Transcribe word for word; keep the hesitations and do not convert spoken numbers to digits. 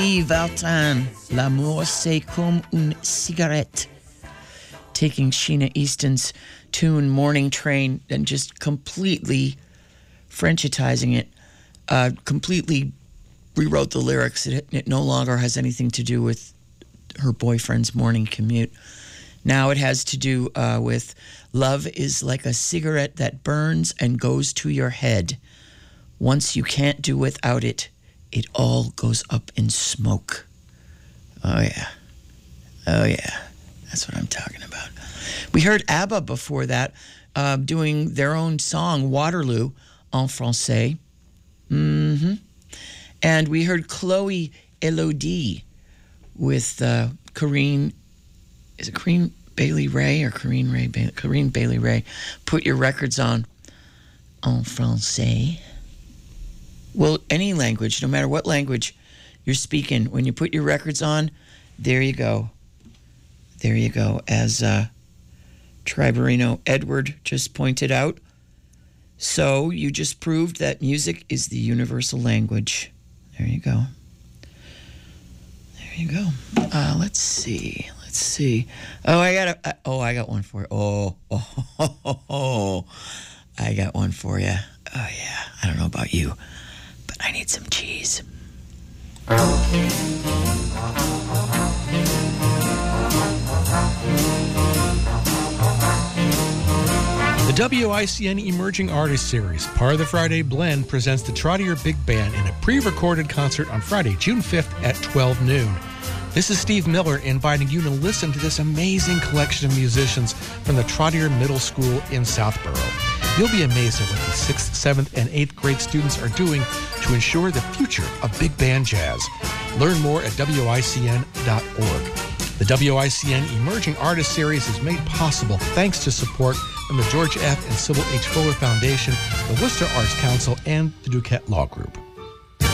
Valtin, L'amour c'est comme une cigarette. Taking Sheena Easton's tune Morning Train and just completely Frenchitizing it, uh, completely rewrote the lyrics. It, it no longer has anything to do with her boyfriend's morning commute. Now it has to do uh, with love is like a cigarette that burns and goes to your head. Once you can't do without it, it all goes up in smoke. Oh, yeah. Oh, yeah. That's what I'm talking about. We heard ABBA before that uh, doing their own song, Waterloo, en français. Mm-hmm. And we heard Chloe Elodie with uh, Corinne, is it Corinne Bailey Ray or Corinne Ray ba- Corinne Bailey Ray, Put Your Records On, en français. Well, any language, no matter what language you're speaking, when you put your records on, there you go. There you go. As uh, Triberino Edward just pointed out. So you just proved that music is the universal language. There you go. There you go. Uh, let's see. Let's see. Oh, I got a. Oh, I got one for you. Oh, oh, oh, oh, oh. I got one for you. Oh yeah. I don't know about you, but I need some cheese. The W I C N Emerging Artist Series, part of the Friday Blend, presents the Trottier Big Band in a pre-recorded concert on Friday, June fifth at twelve noon. This is Steve Miller inviting you to listen to this amazing collection of musicians from the Trottier Middle School in Southborough. You'll be amazed at what the sixth, seventh, and eighth grade students are doing to ensure the future of big band jazz. Learn more at W I C N dot org. The W I C N Emerging Artist Series is made possible thanks to support from the George F. and Sybil H. Fuller Foundation, the Worcester Arts Council, and the Duquette Law Group.